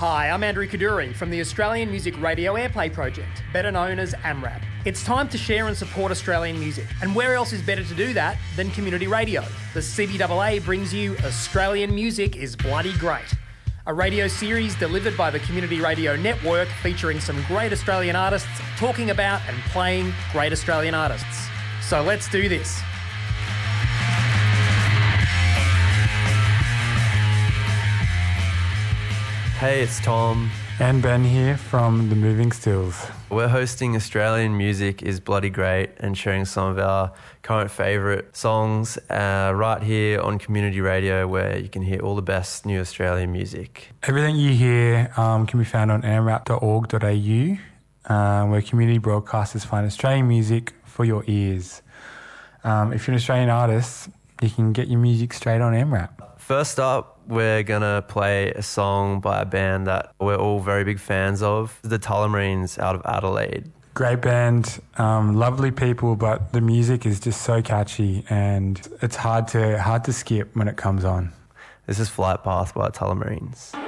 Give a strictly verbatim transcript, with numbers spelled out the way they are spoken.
Hi, I'm Andrew Kaduri from the Australian Music Radio Airplay Project, better known as AMRAP. It's time to share and support Australian music, and where else is better to do that than community radio? The C B A A brings you Australian Music is Bloody Great, a radio series delivered by the Community Radio Network featuring some great Australian artists talking about and playing great Australian artists. So let's do this. Hey, it's Tom. And Ben here from The Moving Stills. We're hosting Australian Music is Bloody Great and sharing some of our current favourite songs uh, right here on Community Radio, where you can hear all the best new Australian music. Everything you hear um, can be found on amrap dot org dot a u, uh, where community broadcasters find Australian music for your ears. Um, if you're an Australian artist, you can get your music straight on AMRAP. First up, we're going to play a song by a band that we're all very big fans of, the Tullamarines out of Adelaide. Great band, um, lovely people, but the music is just so catchy and it's hard to hard to skip when it comes on. This is Flight Path by Tullamarines.